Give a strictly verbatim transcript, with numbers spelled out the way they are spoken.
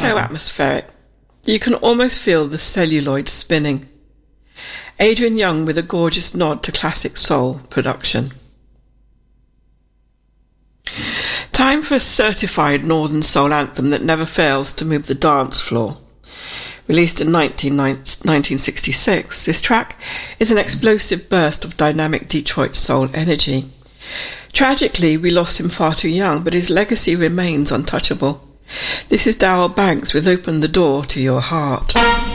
so atmospheric. You can almost feel the celluloid spinning. Adrian Young with a gorgeous nod to classic soul production. Time for a certified Northern Soul anthem that never fails to move the dance floor. Released in nineteen sixty-six, this track is an explosive burst of dynamic Detroit soul energy. Tragically, we lost him far too young, but his legacy remains untouchable. This is Darryl Banks with Open the Door to Your Heart.